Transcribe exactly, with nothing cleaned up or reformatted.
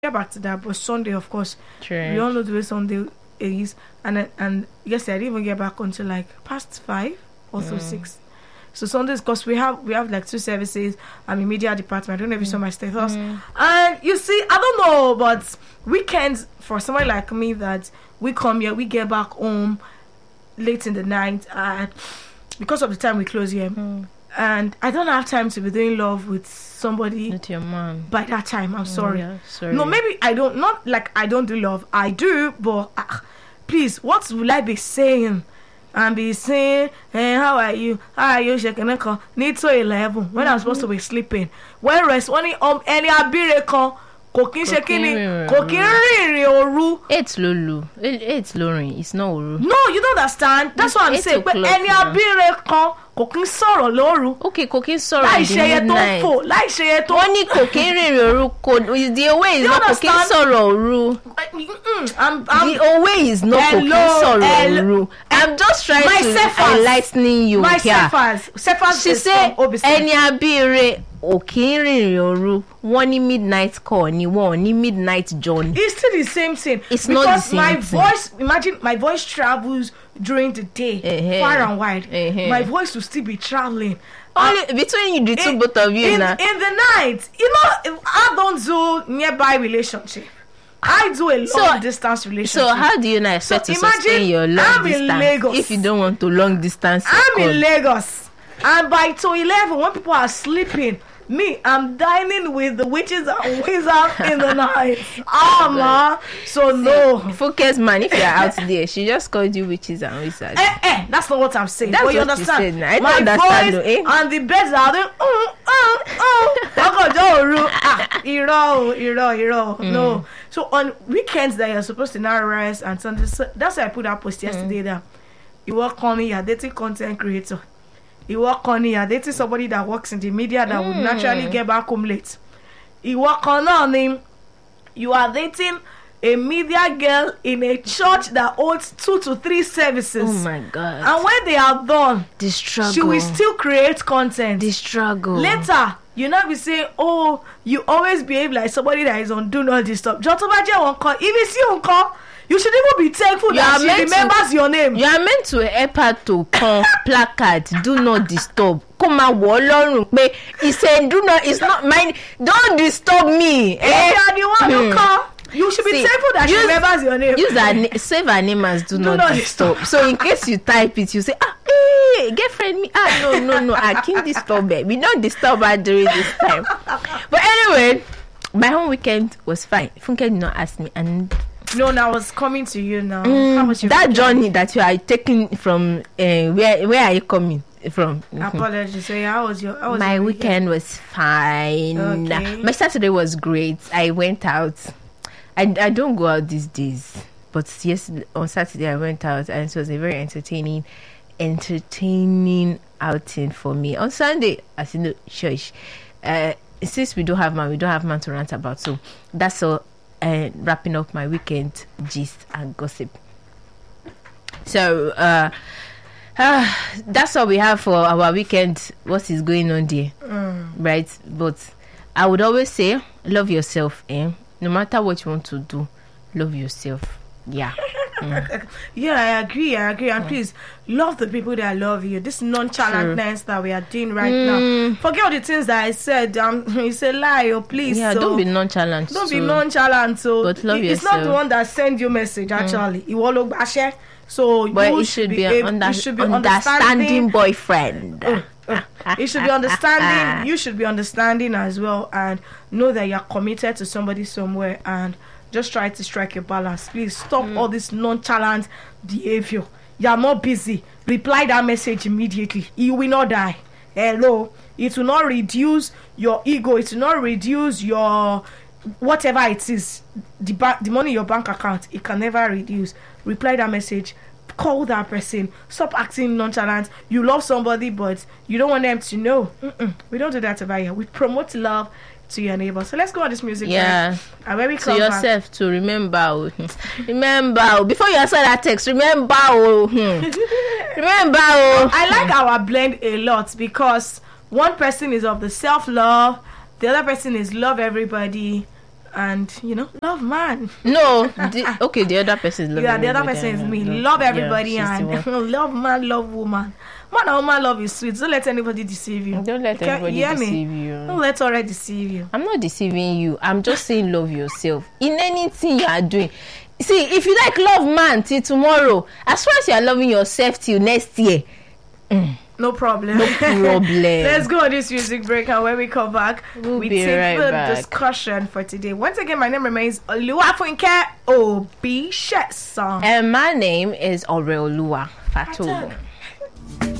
get back to that. But Sunday, of course, True. we all know the way Sunday is, and and yesterday I didn't even get back until like past five or so mm. six. So Sundays, because we have we have like two services. I'm in media department. I don't know if you saw my status. Mm. And you see, I don't know, but weekends for someone like me that we come here, we get back home late in the night, and because of the time we close here, mm. and I don't have time to be doing love with somebody. With your mom. By that time, I'm sorry. Oh, yeah, sorry. No, maybe I don't. Not like I don't do love. I do, but uh, please, what will I be saying? And be saying, hey, how are you? How are you? Shekinah need to eleven when I'm supposed to be sleeping. Whereas when um any abire kan kò kí ṣe kíni kò kí rìnrìn òru. It's lulu. It's Lauren. It's not òru. No, you don't understand. That's what I'm saying. But any abire kan kò kí sọ̀rọ̀ lóru. Okay, kò kí sọ̀rọ̀ in the midnight. Láì ṣe yẹ tó fò, láì ṣe yẹ tó. Wọ́n ní kò kí rìnrìn òru kò the away is not kò kí sọ̀rọ̀ òru. I'm, I'm, the away is not kò kí sọ̀rọ̀ òru. I'm just trying my to Cephas, enlightening you my here. Cephas, Cephas she say ẹni abire òkè rìnrìn òru wọ́n ní midnight call ni wọ́n ní midnight journey. It's still the same thing. It's because not the same my thing. voice, imagine my voice travels during the day, uh-huh. far and wide. Uh-huh. My voice will still be traveling. Only uh, between you, the two, in, both of you, in, now. in the night, you know, I don't do nearby relationship. I do a long so, distance relationship. So how do you not expect so to sustain your long I'm distance in Lagos. if you don't want to long distance? I'm call? in Lagos, and by two eleven, when people are sleeping, me, I'm dining with the witches and wizards in the night. Ah, oh, ma. So no. Focus, man. If you're out there, she just called you witches and wizards. Eh, eh. That's not what I'm saying. That's but you what understand? You said. I don't My understand. voice Though, eh? and the beds are doing. Mm, mm, mm. Ah, hero, hero, hero. Mm. No. So on weekends that you're supposed to now rest and Sundays, so that's why I put that post yesterday. Mm. That you work on me, you're dating content creator. You work on it, you're dating somebody that works in the media that mm. would naturally get back home late. You work on him, you are dating a media girl in a church that holds two to three services. Oh my God. And when they are done, the struggle. She will still create content. The struggle. Later, you not be saying, oh, you always behave like somebody that is on do not disturb. If you see on call, you should even be thankful you that she remembers to, your name. You are meant to help her to come placard, do not disturb. Come on, Wallon. He said, do not, it's not mine. Don't disturb me. If eh? you are the one who hmm. call, you should be See, thankful that use, she remembers your name. Use that, save her name as do, do not, not disturb. disturb. So in case you type it, you say, ah, hey, girlfriend me. Ah, no, no, no, I can't disturb her. We don't disturb her during this time. But anyway, my home weekend was fine. Funke did not ask me, and no, now I was coming to you now. Mm, How was your that weekend? journey that you are taking from uh, where where are you coming from? Mm-hmm. Apologies. So yeah, how was your how was my your weekend? weekend was fine. Okay. My Saturday was great. I went out. I, I don't go out these days, but yes, on Saturday I went out, and it was a very entertaining entertaining outing for me. On Sunday, as you know, church. Uh, since we don't have man, we don't have man to rant about. So that's all. And uh, wrapping up my weekend gist and gossip. So uh, uh that's all we have for our weekend. What is going on there, mm. right? But I would always say, love yourself. Eh? No matter what you want to do, love yourself. Yeah. Mm. Yeah, I agree. I agree. And mm. please love the people that love you. This nonchalantness True. That we are doing right mm. now. Forget all the things that I said. Um, it's a lie. Oh, please. Yeah, so don't be nonchalant. Don't so. be nonchalant. So but love it, yourself. It's not the one that sends you message. Actually, you will look share. So but you it should be, be able, under, you should be understanding, understanding boyfriend. Uh, uh, you should be understanding. You should be understanding as well, and know that you are committed to somebody somewhere, and just try to strike your balance. Please stop mm. all this nonchalant behavior. You are not busy. Reply that message immediately. You will not die. Hello. It will not reduce your ego. It will not reduce your whatever it is. The ba- the money in your bank account. It can never reduce. Reply that message. Call that person. Stop acting nonchalant. You love somebody, but you don't want them to know. Mm-mm. We don't do that over here. We promote love to your neighbor. So let's go on this music. Yeah. And when we to come yourself back, to remember. remember. Before you answer that text, remember. remember. I like our blend a lot because one person is of the self-love, the other person is love everybody. and you know, love man. No, the, okay, the other person is loving Yeah, the other everybody. person is me. No, Love yeah, everybody she's the and one. love man, love woman. Man and woman love is sweet. Don't let anybody deceive you. Don't let You can- everybody you hear me? deceive you. Don't let already deceive you. I'm not deceiving you. I'm just saying love yourself in anything you are doing. See, if you like love man till tomorrow, as far as you are loving yourself till next year, mm, No problem. no problem. Let's go on this music break, and when we come back, We'll we be take right the back. discussion for today. Once again, my name remains Oluwafunke Obi Shetson. And my name is Oreoluwa Fatowu.